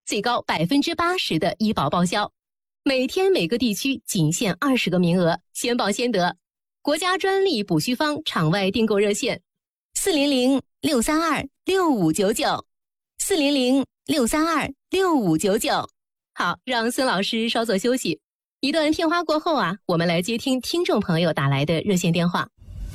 最高80%的医保报销。每天每个地区仅限20个名额，先报先得。国家专利补虚方场外订购热线：400-632-6599，400-632-6599。好，让孙老师稍作休息。一段片花过后啊，我们来接听听众朋友打来的热线电话。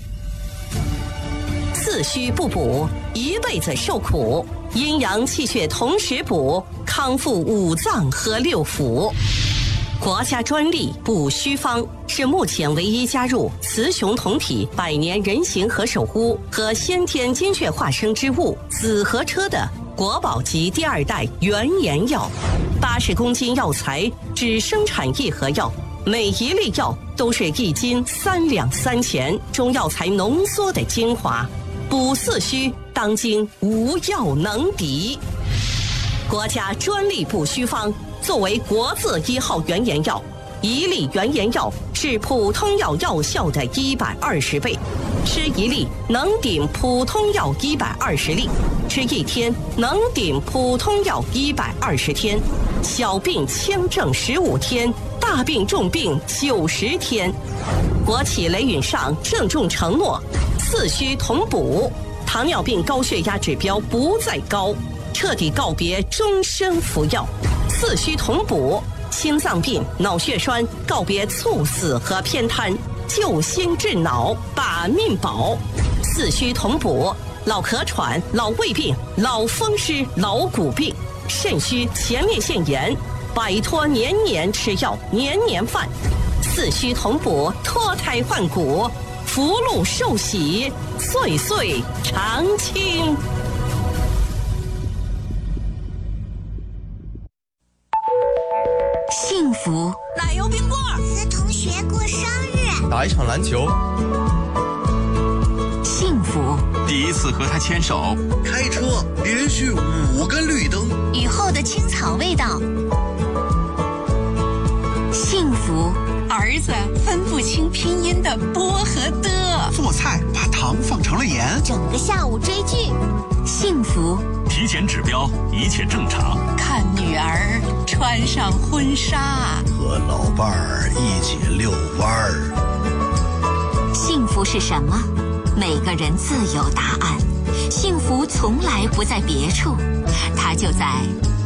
四虚不补，一辈子受苦；阴阳气血同时补，康复五脏和六腑。国家专利补虚方是目前唯一加入雌雄同体百年人形和守护和先天精血化生之物紫河车的国宝级第2代原研药。80公斤药材只生产1盒药，每一粒药都是1斤3两3钱中药材浓缩的精华，补四虚当今无药能敌。国家专利补虚方作为国字1号原研药，一粒原研药是普通药药效的120倍，吃一粒能顶普通药120粒，吃1天能顶普通药120天，小病轻症15天，大病重病90天。国企雷允上郑重承诺，四虚同补，糖尿病高血压指标不再高，彻底告别终身服药。四虚同补，心脏病、脑血栓告别猝死和偏瘫，救心治脑，把命保。四虚同补，老咳喘、老胃病、老风湿、老骨病、肾虚、前列腺炎，摆脱年年吃药、年年犯。四虚同补，脱胎换骨，福禄寿喜，岁岁常青。 幸福， 奶油冰棍， 和同学过生日， 打一场篮球， 幸福， 第一次和他牵手， 开车连续5个绿灯， 雨后的青草味道， 幸福， 儿子分不清拼音的波和的， 做菜把糖放成了盐， 整个下午追剧， 幸福， 体检指标一切正常， 看女儿穿上婚纱， 和老伴儿一起遛弯儿。 幸福是什么？每个人自有答案。幸福从来不在别处，它就在